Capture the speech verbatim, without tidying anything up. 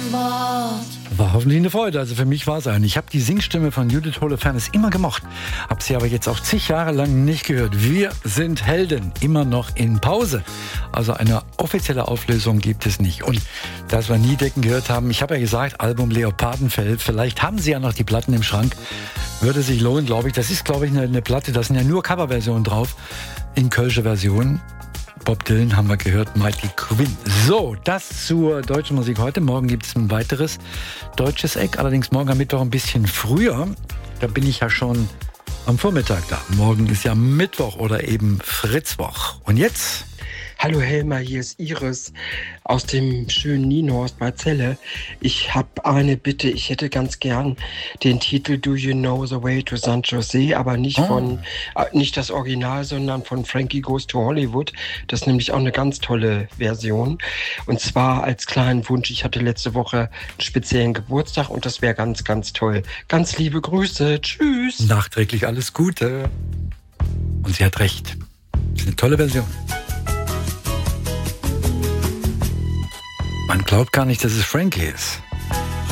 Wort. War hoffentlich eine Freude, also für mich war es eine. Ich habe die Singstimme von Judith Holofernes immer gemocht, habe sie aber jetzt auch zig Jahre lang nicht gehört. Wir sind Helden, immer noch in Pause. Also eine offizielle Auflösung gibt es nicht. Und dass wir nie Decken gehört haben, ich habe ja gesagt, Album Leopardenfell, vielleicht haben Sie ja noch die Platten im Schrank, würde sich lohnen, glaube ich. Das ist, glaube ich, eine, eine Platte, da sind ja nur Coverversionen drauf, in kölscher Version. Bob Dylan haben wir gehört, Mighty Quinn. So, das zur deutschen Musik heute. Morgen gibt es ein weiteres deutsches Eck, allerdings morgen am Mittwoch ein bisschen früher. Da bin ich ja schon am Vormittag da. Morgen ist ja Mittwoch oder eben Fritzwoch. Und jetzt? Hallo Helmer, hier ist Iris aus dem schönen Nienhorst bei Celle. Ich habe eine Bitte, ich hätte ganz gern den Titel Do You Know the Way to San Jose, aber nicht oh. von, äh, nicht das Original, sondern von Frankie Goes to Hollywood. Das ist nämlich auch eine ganz tolle Version. Und zwar als kleinen Wunsch, ich hatte letzte Woche einen speziellen Geburtstag und das wäre ganz, ganz toll. Ganz liebe Grüße, tschüss. Nachträglich alles Gute. Und sie hat recht. Das ist eine tolle Version. Man glaubt gar nicht, dass es Frankie ist.